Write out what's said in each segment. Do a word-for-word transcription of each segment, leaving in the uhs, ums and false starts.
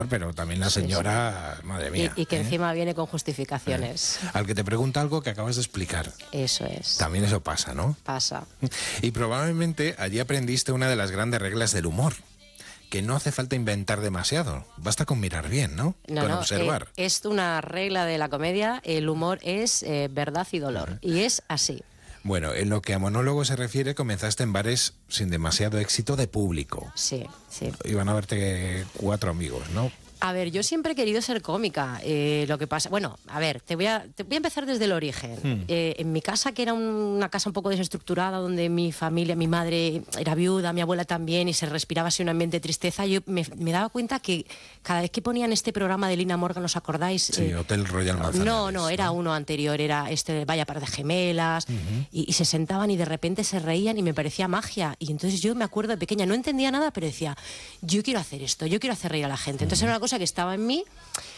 pero también la señora, sí, sí. madre mía. Y, y que ¿eh? encima viene con justificaciones. Eh. Al que te pregunta algo que acabas de explicar. Eso es. También eso pasa, ¿no? Pasa. Y probablemente allí aprendiste una de las grandes reglas del humor, que no hace falta inventar demasiado, basta con mirar bien, ¿no? No, con no, observar. Eh, es una regla de la comedia, el humor es eh, verdad y dolor, uh-huh. y es así. Bueno, en lo que a monólogo se refiere, comenzaste en bares sin demasiado éxito de público. Sí, sí. Iban a verte cuatro amigos, ¿no? A ver, yo siempre he querido ser cómica. Eh, lo que pasa, bueno, a ver, te voy a, te voy a empezar desde el origen. Hmm. Eh, en mi casa, que era un, una casa un poco desestructurada, donde mi familia, mi madre era viuda, mi abuela también, y se respiraba así un ambiente de tristeza, yo me, me daba cuenta que cada vez que ponían este programa de Lina Morgan, ¿os acordáis? Sí, eh, Hotel Royal Manzanares. No, no, era ¿no? uno anterior, era este Vaya Par de Gemelas, uh-huh. y, y se sentaban y de repente se reían y me parecía magia. Y entonces yo me acuerdo de pequeña, no entendía nada, pero decía, yo quiero hacer esto, yo quiero hacer reír a la gente. Entonces uh-huh. era una cosa que estaba en mí,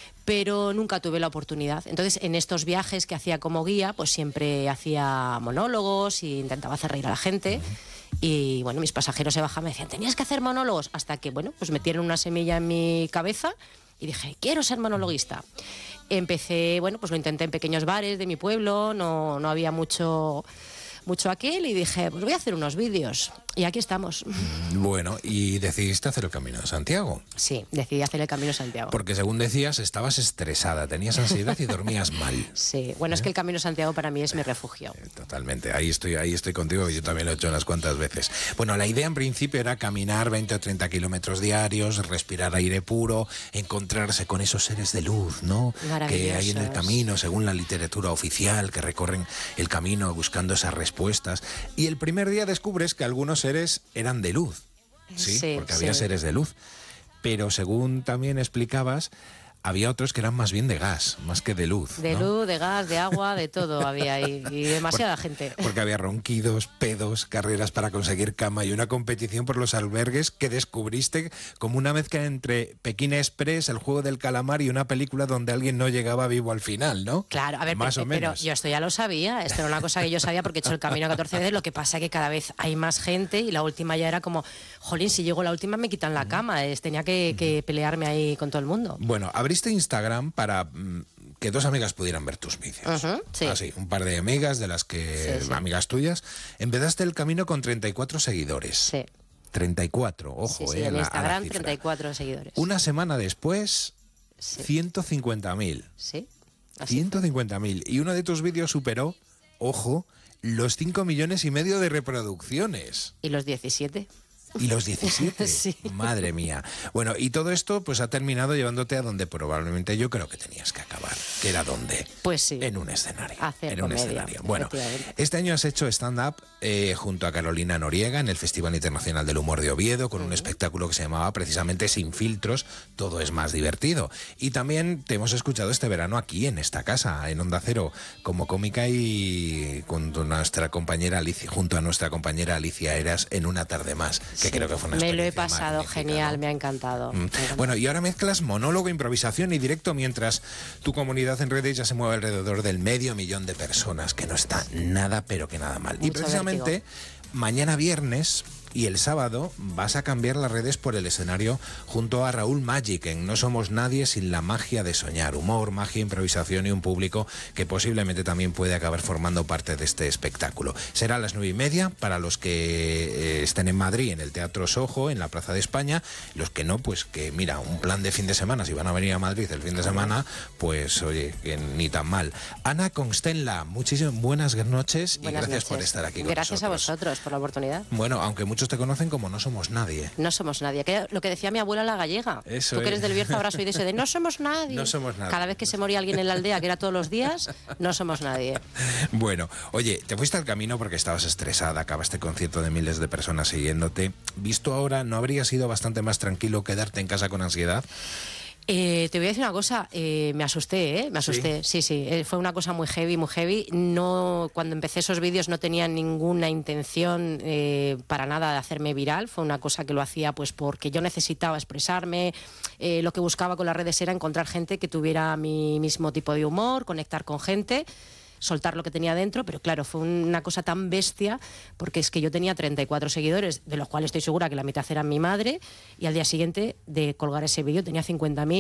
pero nunca tuve la oportunidad. Entonces, en estos viajes que hacía como guía, pues siempre hacía monólogos e intentaba hacer reír a la gente. Uh-huh. Y bueno, mis pasajeros se bajaban y me decían, tenías que hacer monólogos, hasta que, bueno, pues metieron una semilla en mi cabeza y dije, quiero ser monologuista. Empecé, bueno, pues lo intenté en pequeños bares de mi pueblo, no, no había mucho... mucho aquel, y dije, pues voy a hacer unos vídeos. Y aquí estamos. Bueno, ¿y decidiste hacer el Camino de Santiago? Sí, decidí hacer el Camino de Santiago. Porque según decías, estabas estresada, tenías ansiedad y dormías mal. Sí, bueno, ¿Eh? es que el Camino de Santiago para mí es mi refugio. Totalmente, ahí estoy, ahí estoy contigo, yo también lo he hecho unas cuantas veces. Bueno, la idea en principio era caminar veinte o treinta kilómetros diarios, respirar aire puro, encontrarse con esos seres de luz, ¿no? Que hay en el camino, según la literatura oficial, que recorren el camino buscando esas respuestas. Y el primer día descubres que algunos seres eran de luz, ¿sí? sí Porque había sí. seres de luz. Pero según también explicabas, había otros que eran más bien de gas, más que de luz. De ¿no? luz, de gas, de agua, de todo había ahí, y demasiada Por, gente. Porque había ronquidos, pedos, carreras para conseguir cama y una competición por los albergues que descubriste como una mezcla entre Pekín Express, el juego del calamar y una película donde alguien no llegaba vivo al final, ¿no? Claro, a ver, más pero, o menos. pero yo esto ya lo sabía, esto era una cosa que yo sabía porque he hecho el camino catorce veces, lo que pasa es que cada vez hay más gente y la última ya era como, jolín, si llego la última me quitan la cama, es, tenía que, que pelearme ahí con todo el mundo. Bueno, abriste Instagram para mm, que dos amigas pudieran ver tus vídeos. Uh-huh, sí. Así, un par de amigas de las que, sí, sí. amigas tuyas, empezaste el camino con treinta y cuatro seguidores. Sí. treinta y cuatro, ojo, sí, sí, eh, en la, Instagram treinta y cuatro seguidores. Una semana después, sí. ciento cincuenta mil. Sí. ciento cincuenta mil. Y uno de tus vídeos superó, ojo, los cinco millones y medio de reproducciones. ¿Y los diecisiete? Y los diecisiete, sí. Madre mía. Bueno, y todo esto pues ha terminado llevándote a donde probablemente yo creo que tenías que acabar, que era donde, pues sí, en un escenario. Hacer en comedia, un escenario. Bueno, este año has hecho stand-up eh, junto a Carolina Noriega en el Festival Internacional del Humor de Oviedo, con uh-huh. un espectáculo que se llamaba precisamente Sin Filtros, todo es más divertido. Y también te hemos escuchado este verano aquí en esta casa, en Onda Cero, como cómica y junto a nuestra compañera Alicia, junto a nuestra compañera Alicia Eras en Una Tarde Más. Que sí, creo que fue una me lo he pasado genial, ¿no? me ha encantado. Mm. Me ha encantado. Bueno, y ahora mezclas monólogo, improvisación y directo mientras tu comunidad en redes ya se mueve alrededor del medio millón de personas, que no está nada, pero que nada mal. Mucho y precisamente vértigo. Mañana viernes y el sábado vas a cambiar las redes por el escenario junto a Raúl Magic en No Somos Nadie sin la magia de soñar. Humor, magia, improvisación y un público que posiblemente también puede acabar formando parte de este espectáculo. Será a las nueve y media para los que eh, estén en Madrid, en el Teatro Soho, en la Plaza de España. Los que no, pues que mira, un plan de fin de semana, si van a venir a Madrid el fin de semana, pues oye, que ni tan mal. Ana Constenla, muchísimas buenas noches y buenas gracias noches. por estar aquí con gracias nosotros. a vosotros por la oportunidad. Bueno, aunque muchos te conocen como No Somos Nadie. No somos nadie. Que lo que decía mi abuela la gallega. Eso Tú que es. eres del Bierzo habrás oído eso de no somos nadie. No somos nadie. Cada vez que se moría alguien en la aldea, que era todos los días, no somos nadie. Bueno, oye, te fuiste al camino porque estabas estresada, acabaste con concierto de miles de personas siguiéndote. Visto ahora, ¿no habría sido bastante más tranquilo quedarte en casa con ansiedad? Eh, te voy a decir una cosa, eh, me asusté, ¿eh? Me asusté, sí, sí, sí eh, fue una cosa muy heavy, muy heavy. No, cuando empecé esos vídeos no tenía ninguna intención eh, para nada de hacerme viral, fue una cosa que lo hacía pues porque yo necesitaba expresarme, eh, lo que buscaba con las redes era encontrar gente que tuviera mi mismo tipo de humor, conectar con gente, soltar lo que tenía dentro, pero claro, fue una cosa tan bestia, porque es que yo tenía treinta y cuatro seguidores, de los cuales estoy segura que la mitad eran mi madre, y al día siguiente de colgar ese vídeo tenía cincuenta mil.